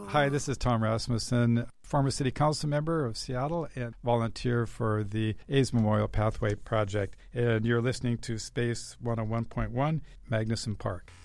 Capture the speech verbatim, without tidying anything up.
Hi, this is Tom Rasmussen, former City Council member of Seattle and volunteer for the A's Memorial Pathway Project. And you're listening to Space one oh one point one, Magnuson Park.